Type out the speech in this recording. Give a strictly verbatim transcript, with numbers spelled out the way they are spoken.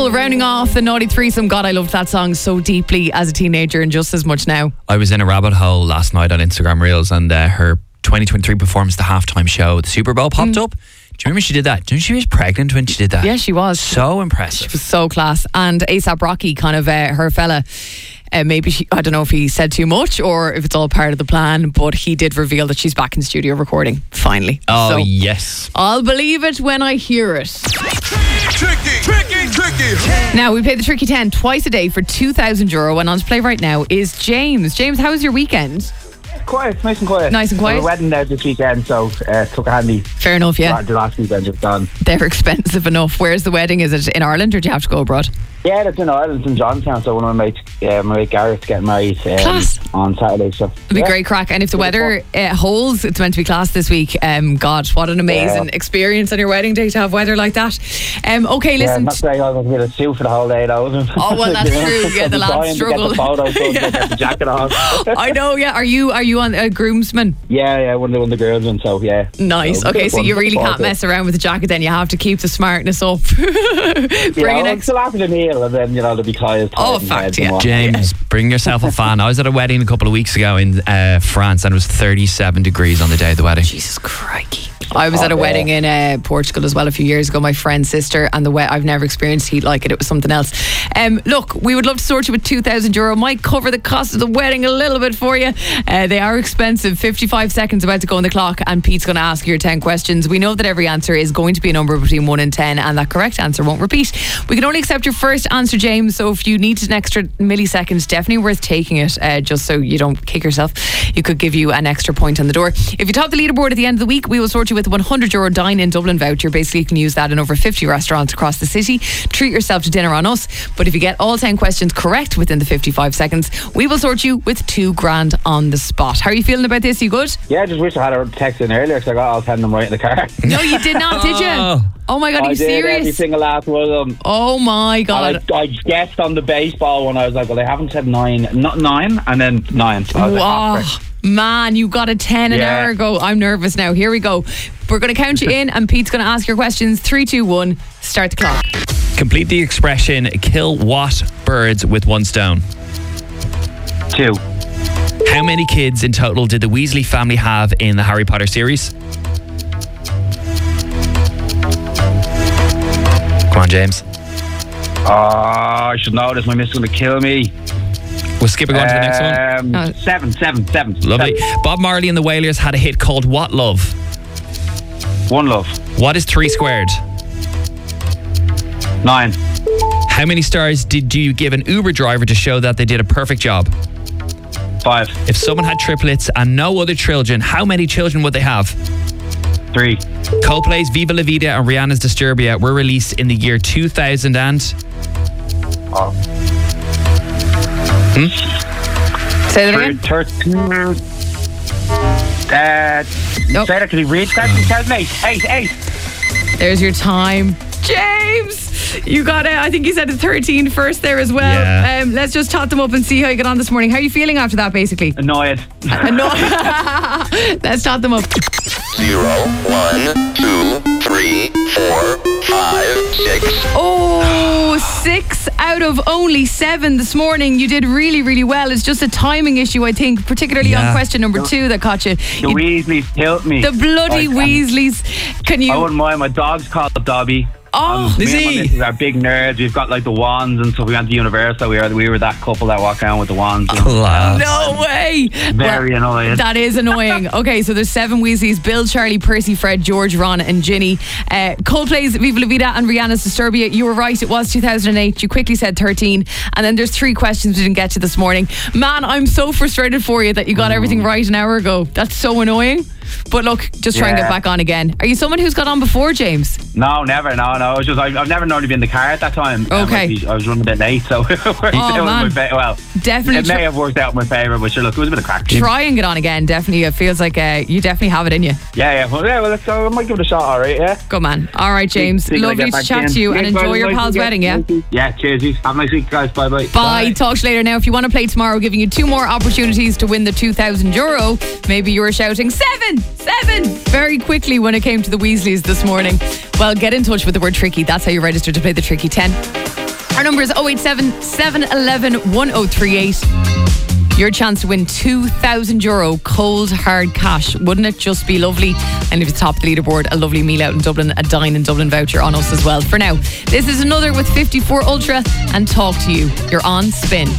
Soul, rounding off the Naughty Threesome. God, I loved that song so deeply as a teenager and just as much now. I was in a rabbit hole last night on Instagram Reels, and uh, her twenty twenty-three performance, the halftime show, the Super Bowl, popped mm. up. Do you remember she did that? Do you know she was pregnant when she did that? Yeah, she was. So impressive. She was so class. And ASAP Rocky, kind of uh, her fella, uh, maybe she, I don't know if he said too much or if it's all part of the plan, but he did reveal that she's back in studio recording, finally. Oh, so, yes. I'll believe it when I hear it. Tricky, tricky, tricky. Now, we play the Tricky ten twice a day for two thousand euro, and on to play right now is James. James, how was your weekend? Quiet, nice and quiet. Nice and quiet. We're wedding there this weekend, so uh, took a handy. Fair enough, yeah. The last weekend just done. They're expensive enough. Where's the wedding? Is it in Ireland or do you have to go abroad? Yeah, that's in Ireland, in Johnstown. So one of my mates, uh, my mate Gareth, getting married um, Class. on Saturday. So it'll be yeah. great crack. And if the weather uh, holds, it's meant to be class this week. Um, God, what an amazing yeah. experience on your wedding day to have weather like that. Um, okay, Yeah, listen. not saying I was going to get a suit for the whole day though. Oh well, that's true. Yeah, the lads struggle. Get the photo, so get the jacket on. I know. Yeah, are you are you on a groomsman? Yeah, yeah, one of the, one of the girls, and so yeah. Nice. So, okay, so fun. you really can't Fun. mess around with the jacket. Then you have to keep the smartness up. Bring Yeah, an well, ex- still after the meal, and then you know there'll be clothes. Oh, fact, yeah. James, bring yourself a fan. I was at a wedding a couple of weeks ago in uh, France, and it was thirty-seven degrees on the day of the wedding. Jesus crikey. I was Oh, at a yeah. wedding in uh, Portugal as well a few years ago. My friend's sister, and the wet. I've never experienced heat like it. It was something else. Um, look, we would love to sort you with two thousand euro. Might cover the cost of the wedding a little bit for you. Uh, they are expensive. fifty-five seconds about to go on the clock, and Pete's going to ask you your ten questions. We know that every answer is going to be a number between one and ten, and that correct answer won't repeat. We can only accept your first answer, James. So if you need an extra millisecond, definitely worth taking it, uh, just so you don't kick yourself. You could give you an extra point on the door. If you top the leaderboard at the end of the week, we will sort you with a one hundred euro Dine in Dublin voucher. Basically, you can use that in over fifty restaurants across the city. Treat yourself to dinner on us. But if you get all ten questions correct within the fifty-five seconds, we will sort you with two grand on the spot. How are you feeling about this? Are you good? Yeah, I just wish I had a text in earlier because I got all ten of them right in the car. No, you did not, did you? Oh. Oh my God, are I you did every serious? single last one of them. Oh my God. And I, I guessed on the baseball one. I was like, well, they haven't said nine, not nine, and then nine. So I was like, Wow. oh, frick. Man, you got a ten an Yeah. hour ago. I'm nervous now. Here we go. We're going to count you in, and Pete's going to ask your questions. Three, two, one. Start the clock. Complete the expression, kill what birds with one stone? Two. How many kids in total did the Weasley family have in the Harry Potter series? Come on, James. Oh, I should know this. My missus is going to kill me. We'll skip it on to the next one. Um, Oh. Seven, seven, seven. Lovely. Seven. Bob Marley and the Wailers had a hit called What Love? One love. What is three squared? Nine. How many stars did you give an Uber driver to show that they did a perfect job? Five. If someone had triplets and no other children, how many children would they have? Three. Coldplay's Viva La Vida and Rihanna's Disturbia were released in the year two thousand and... Oh. Hmm? Say that again. Thirteen. Uh, Nope. Say that, can you read that? two thousand eight. Eight, eight. There's your time. James, you got it. I think you said a thirteen first there as well. Yeah. Um, let's just tot them up and see how you get on this morning. How are you feeling after that, basically? Annoyed. Uh, no. Let's tot them up. Zero, one, two, three, four, five, six. Oh, six out of only seven this morning. You did really, really well. It's just a timing issue, I think, particularly Yeah. on question number two that caught you. The You- Weasleys killed me. the bloody Like, um, Weasleys. Can you... I wouldn't mind. My dog's called Dobby. Oh, Um, me is and my he? missus are big nerds. We've got like the wands and stuff. We went to Universal. We were we were that couple that walk around with the wands. You know. Class. no way. Very Well, annoying. That is annoying. Okay, so there's seven Weasleys: Bill, Charlie, Percy, Fred, George, Ron, and Ginny. Uh, Coldplay's Viva La Vida and Rihanna's Disturbia. You were right. It was two thousand eight. You quickly said thirteen. And then there's three questions we didn't get to this morning. Man, I'm so frustrated for you that you got everything right an hour ago. That's so annoying. But look, just try and get Yeah. back on again. Are you someone who's got on before, James? No, never. No, no. It's just I've, I've never normally been in the car at that time. Um, Okay. I, I was running a bit late, so it worked out man. in my fa- well, Definitely it tr- may have worked out in my favour, but sure, look, it was a bit of crack. Try and get on again. Definitely. It feels like uh, you definitely have it in you. Yeah, yeah. Well, yeah. Well, let's go. I might give it a shot. All right. Yeah. Go, man. All right, James. See you when I Lovely get to back chat in. to you, Yeah, and bye, enjoy your bye, pal's bye. wedding, yeah? Yeah. Cheers. you. Have a nice week, guys. Bye, bye. Bye. Talk to you later. Now, if you want to play tomorrow, giving you two more opportunities to win the two thousand euro. Maybe you were shouting seven, seven very quickly when it came to the Weasleys this morning. Well, get in touch with the word tricky. That's how you register to play the Tricky ten. Our number is oh eight seven, seven one one, one oh three eight. Your chance to win two thousand euro cold hard cash. Wouldn't it just be lovely? And if you top the leaderboard, a lovely meal out in Dublin, a dine in Dublin voucher on us as well. For now, this is another with fifty-four Ultra and Talk to You. You're on Spin.